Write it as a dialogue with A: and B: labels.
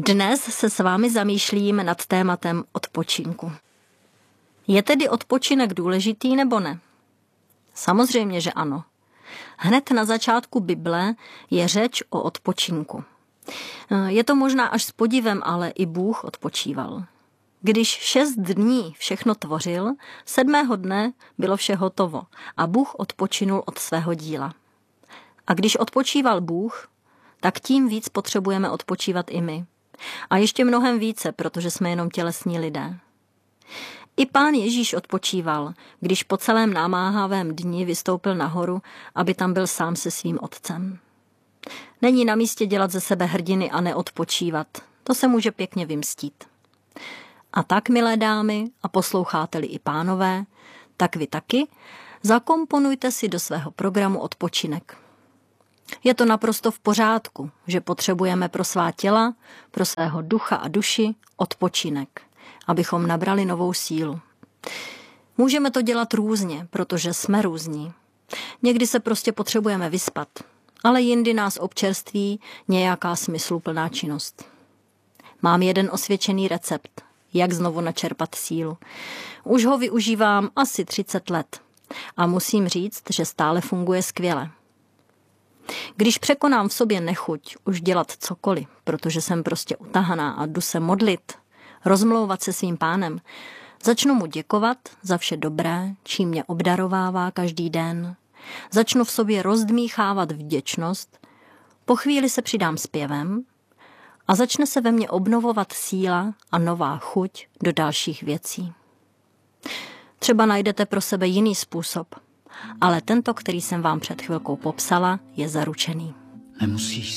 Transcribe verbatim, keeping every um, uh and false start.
A: Dnes se s vámi zamýšlím nad tématem odpočinku. Je tedy odpočinek důležitý nebo ne? Samozřejmě, že ano. Hned na začátku Bible je řeč o odpočinku. Je to možná až s podivem, ale i Bůh odpočíval. Když šest dní všechno tvořil, sedmého dne bylo vše hotovo a Bůh odpočinul od svého díla. A když odpočíval Bůh, tak tím víc potřebujeme odpočívat i my. A ještě mnohem více, protože jsme jenom tělesní lidé. I Pán Ježíš odpočíval, když po celém námáhavém dni vystoupil nahoru, aby tam byl sám se svým otcem. Není na místě dělat ze sebe hrdiny a neodpočívat. To se může pěkně vymstít. A tak, milé dámy, a posloucháte-li i pánové, tak vy taky, zakomponujte si do svého programu odpočinek. Je to naprosto v pořádku, že potřebujeme pro svá těla, pro svého ducha a duši odpočinek, abychom nabrali novou sílu. Můžeme to dělat různě, protože jsme různí. Někdy se prostě potřebujeme vyspat, ale jindy nás občerství nějaká smysluplná činnost. Mám jeden osvědčený recept, jak znovu načerpat sílu. Už ho využívám asi třicet let a musím říct, že stále funguje skvěle. Když překonám v sobě nechuť už dělat cokoliv, protože jsem prostě utahaná a jdu se modlit, rozmlouvat se svým Pánem, začnu mu děkovat za vše dobré, čím mě obdarovává každý den. Začnu v sobě rozdmíchávat vděčnost, po chvíli se přidám zpěvem a začne se ve mně obnovovat síla a nová chuť do dalších věcí. Třeba najdete pro sebe jiný způsob, ale tento, který jsem vám před chvilkou popsala, je zaručený.
B: Nemusíš